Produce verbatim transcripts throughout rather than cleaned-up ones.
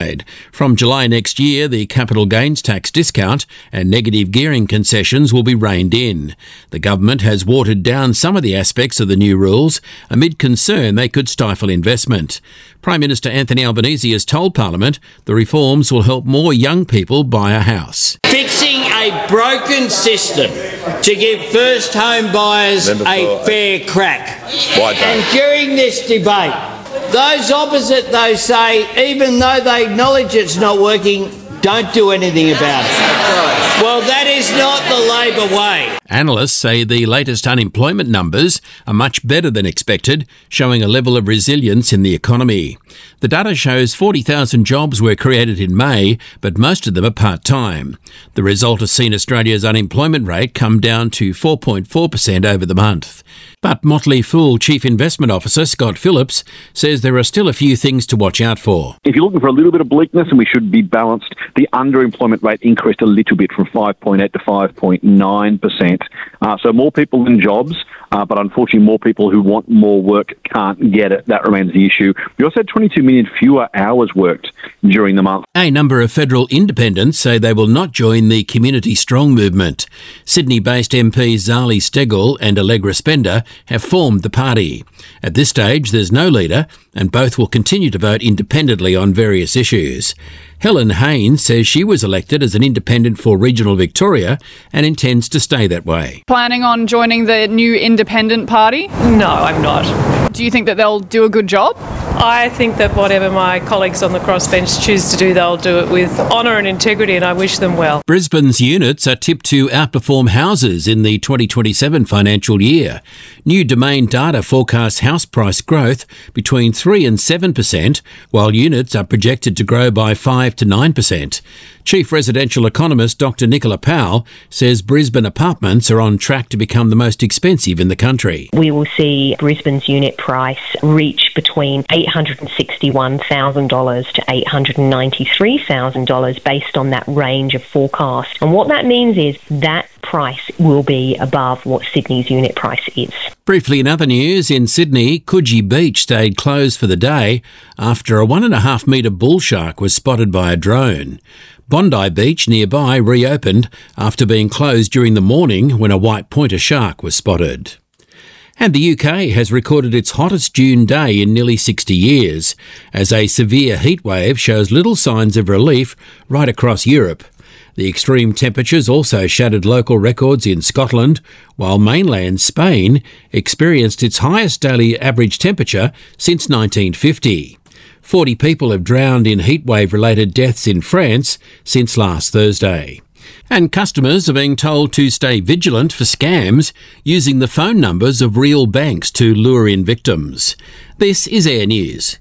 Adelaide. From July next year, the capital gains tax discount and negative gearing concessions will be reined in. The government has watered down some of the aspects of the new rules amid concern they could stifle investment. Prime Minister Anthony Albanese has told Parliament the reforms will help more young people buy a house. Fixing a broken system to give first home buyers a fair crack. And during this debate, those opposite, though, say even though they acknowledge it's not working, don't do anything about it. Well, that is not the Labor way. Analysts say the latest unemployment numbers are much better than expected, showing a level of resilience in the economy. The data shows forty thousand jobs were created in May, but most of them are part-time. The result has seen Australia's unemployment rate come down to four point four percent over the month. But Motley Fool Chief Investment Officer Scott Phillips says there are still a few things to watch out for. If you're looking for a little bit of bleakness, and we should be balanced, the underemployment rate increased a little bit from five point eight to five point nine percent. Uh, so more people in jobs, uh, but unfortunately more people who want more work can't get it. That remains the issue. We also had twenty-two million fewer hours worked during the month. A number of federal independents say they will not join the Community Strong movement. Sydney-based M Ps Zali Steggall and Allegra Spender have formed the party. At this stage, there's no leader, and both will continue to vote independently on various issues. Helen Haynes says she was elected as an independent for regional Victoria and intends to stay that way. Planning on joining the new independent party? No, I'm not. Do you think that they'll do a good job? I think that whatever my colleagues on the crossbench choose to do, they'll do it with honour and integrity, and I wish them well. Brisbane's units are tipped to outperform houses in the twenty twenty-seven financial year. New Domain data forecasts house price growth between three and seven percent, while units are projected to grow by five to nine percent. Chief residential economist Doctor Nicola Powell says Brisbane apartments are on track to become the most expensive in the country. We will see Brisbane's unit price reach between eight hundred sixty-one thousand dollars to eight hundred ninety-three thousand dollars based on that range of forecast. And what that means is that price will be above what Sydney's unit price is. Briefly in other news, in Sydney, Coogee Beach stayed closed for the day after a one and a half metre bull shark was spotted by a drone. Bondi Beach nearby reopened after being closed during the morning when a white pointer shark was spotted. And the U K has recorded its hottest June day in nearly sixty years, as a severe heatwave shows little signs of relief right across Europe. The extreme temperatures also shattered local records in Scotland, while mainland Spain experienced its highest daily average temperature since nineteen fifty. forty people have drowned in heatwave-related deaths in France since last Thursday. And customers are being told to stay vigilant for scams using the phone numbers of real banks to lure in victims. This is Air News.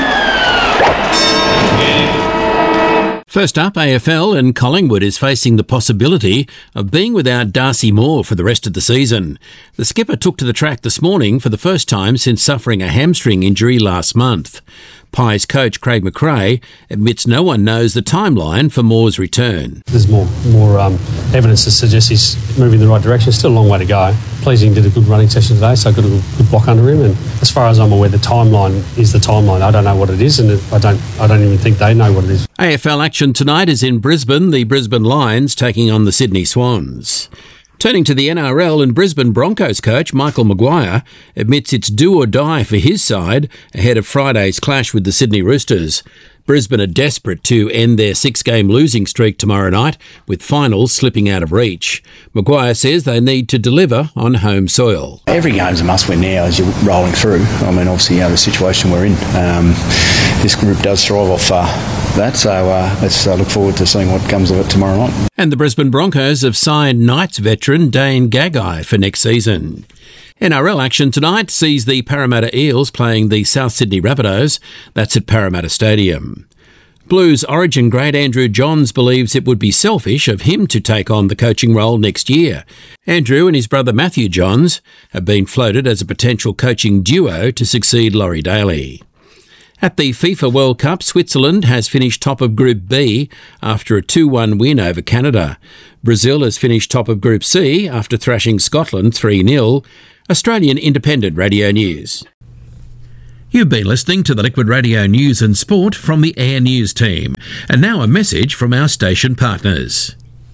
First up, A F L, and Collingwood is facing the possibility of being without Darcy Moore for the rest of the season. The skipper took to the track this morning for the first time since suffering a hamstring injury last month. Pies coach Craig McRae admits no one knows the timeline for Moore's return. There's more more um, evidence to suggest he's moving in the right direction. Still a long way to go. Pleasing did a good running session today, so I got a good, good block under him. And as far as I'm aware, the timeline is the timeline. I don't know what it is, and I don't I don't even think they know what it is. A F L action tonight is in Brisbane. The Brisbane Lions taking on the Sydney Swans. Turning to the N R L, and Brisbane Broncos coach Michael Maguire admits it's do or die for his side ahead of Friday's clash with the Sydney Roosters. Brisbane are desperate to end their six-game losing streak tomorrow night, with finals slipping out of reach. Maguire says they need to deliver on home soil. Every game's a must-win now as you're rolling through. I mean, obviously, you know, the situation we're in. Um, this group does thrive off uh, that, so uh, let's uh, look forward to seeing what comes of it tomorrow night. And the Brisbane Broncos have signed Knights veteran Dane Gagai for next season. N R L action tonight sees the Parramatta Eels playing the South Sydney Rabbitohs. That's at Parramatta Stadium. Blues Origin great Andrew Johns believes it would be selfish of him to take on the coaching role next year. Andrew and his brother Matthew Johns have been floated as a potential coaching duo to succeed Laurie Daly. At the FIFA World Cup, Switzerland has finished top of Group B after a two one win over Canada. Brazil has finished top of Group C after thrashing Scotland three nil. Australian Independent Radio News. You've been listening to the Liquid Radio News and Sport from the Air News team. And now a message from our station partners.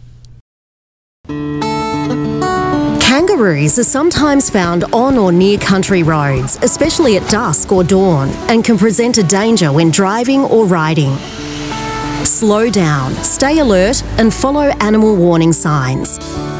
Kangaroos are sometimes found on or near country roads, especially at dusk or dawn, and can present a danger when driving or riding. Slow down, stay alert, and follow animal warning signs.